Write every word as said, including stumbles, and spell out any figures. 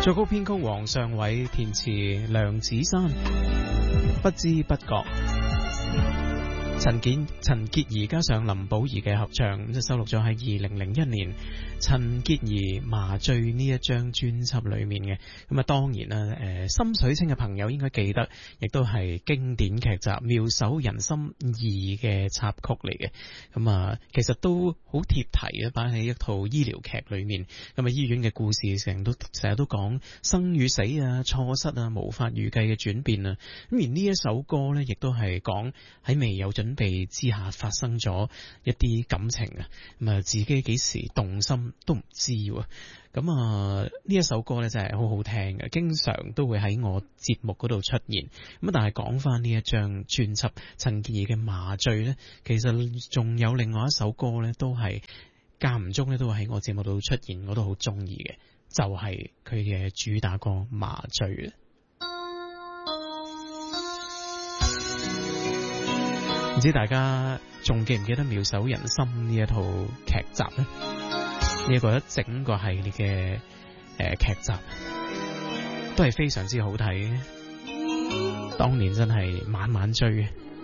作曲編曲黃尚偉，填詞梁子珊，不知不覺。陳潔陳潔儀加上林保怡嘅合唱，就收錄咗喺二零零一年陳潔儀麻醉呢一張專輯裏面嘅。咁啊，當然啦，誒、呃，心水清嘅朋友應該記得，亦都係經典劇集《妙手仁心二》嘅插曲嚟嘅。咁啊，其實都好貼題啊，擺喺一套醫療劇裏面。咁啊，醫院嘅故事成日都成日都講生與死啊、錯失啊、無法預計嘅轉變啊。咁而呢一首歌呢，亦都係講喺未有準備之下發生咗一啲感情啊，咁啊自己幾時動心都唔知喎。咁啊呢一首歌咧真係好好聽嘅，經常都會喺我節目嗰度出現。咁但係講翻呢一張專輯陳潔儀嘅麻醉咧，其實仲有另外一首歌咧，都係間唔中咧都會喺我節目度出現，我都好中意嘅，就係佢嘅主打歌麻醉。唔知大家仲記唔記得《妙手仁心》呢一套劇集呢？呢、這、一個一整個系列嘅誒劇集都係非常之好睇嘅，當年真係晚晚追。